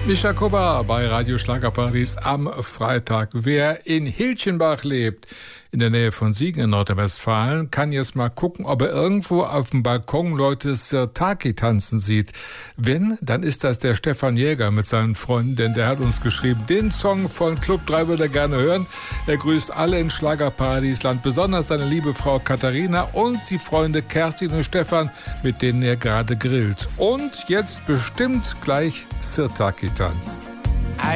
Mischa Koba bei Radio Schlagerparadies am Freitag. Wer in Hilchenbach lebt, in der Nähe von Siegen in Nordrhein-Westfalen, kann jetzt mal gucken, ob er irgendwo auf dem Balkon Leute Sirtaki tanzen sieht. Wenn, dann ist das der Stefan Jäger mit seinen Freunden, denn der hat uns geschrieben, den Song von Club 3 würde er gerne hören. Er grüßt alle in Schlagerparadiesland, besonders seine liebe Frau Katharina und die Freunde Kerstin und Stefan, mit denen er gerade grillt. Und jetzt bestimmt gleich Sirtaki tanzt.